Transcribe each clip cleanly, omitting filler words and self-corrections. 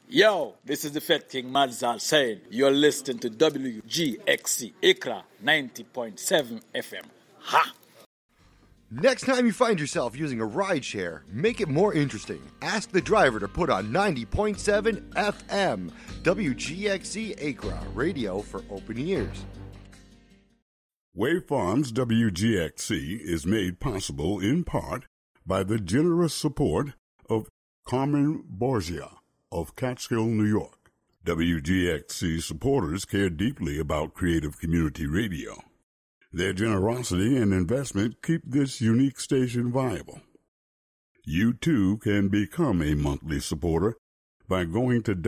Yo, this is the Fed King Madzal saying you're listening to WGXC Ikra 90.7 FM. Ha! Next time you find yourself using a rideshare, make it more interesting. Ask the driver to put on 90.7 FM. WGXC Ikra, radio for open ears. Wave Farms WGXC is made possible in part by the generous support of Carmen Borgia of Catskill, New York. WGXC supporters care deeply about creative community radio. Their generosity and investment keep this unique station viable. You too can become a monthly supporter by going to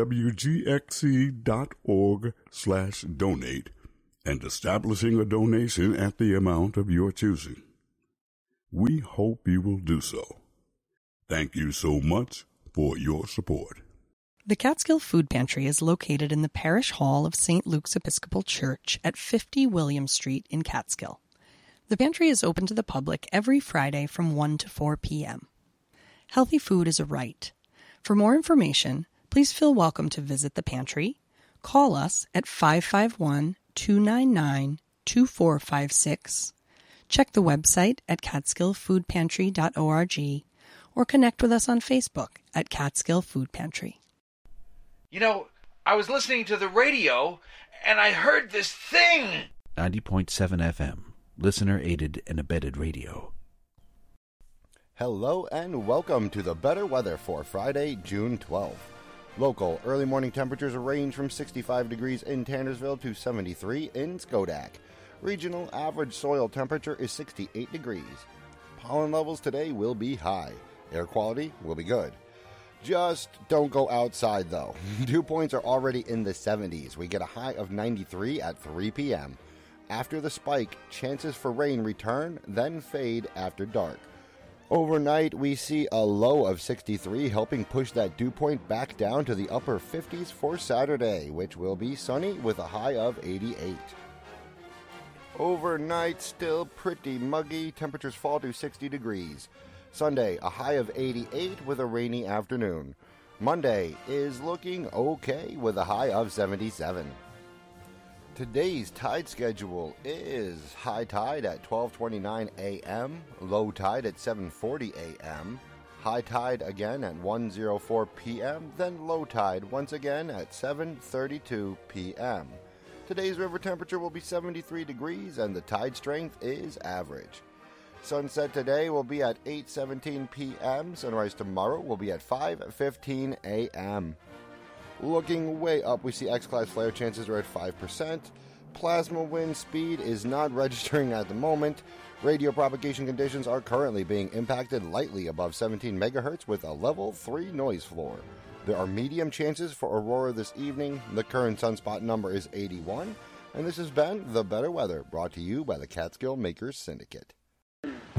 wgxc.org/donate and establishing a donation at the amount of your choosing. We hope you will do so. Thank you so much for your support. The Catskill Food Pantry is located in the Parish Hall of St. Luke's Episcopal Church at 50 William Street in Catskill. The pantry is open to the public every Friday from 1 to 4 p.m. Healthy food is a right. For more information, please feel welcome to visit the pantry. Call us at 551-299-2456. Check the website at catskillfoodpantry.org or connect with us on Facebook at Catskill Food Pantry. You know, I was listening to the radio, and I heard this thing! 90.7 FM, listener-aided and abetted radio. Hello and welcome to the better weather for Friday, June 12th. Local early morning temperatures range from 65 degrees in Tannersville to 73 in Schodack. Regional average soil temperature is 68 degrees. Pollen levels today will be high. Air quality will be good. Just don't go outside, though. Dew points are already in the 70s. We get a high of 93 at 3 p.m. After the spike, chances for rain return, then fade after dark. Overnight, we see a low of 63, helping push that dew point back down to the upper 50s for Saturday, which will be sunny with a high of 88. Overnight, still pretty muggy. Temperatures fall to 60 degrees. Sunday, a high of 88 with a rainy afternoon. Monday is looking okay with a high of 77. Today's tide schedule is high tide at 12:29 a.m., low tide at 7:40 a.m., high tide again at 1:04 p.m., then low tide once again at 7:32 p.m. Today's river temperature will be 73 degrees and the tide strength is average. Sunset today will be at 8:17 p.m. Sunrise tomorrow will be at 5:15 a.m. Looking way up, we see X-class flare chances are at 5%. Plasma wind speed is not registering at the moment. Radio propagation conditions are currently being impacted lightly above 17 megahertz with a level 3 noise floor. There are medium chances for aurora this evening. The current sunspot number is 81. And this has been The Better Weather, brought to you by the Catskill Makers Syndicate.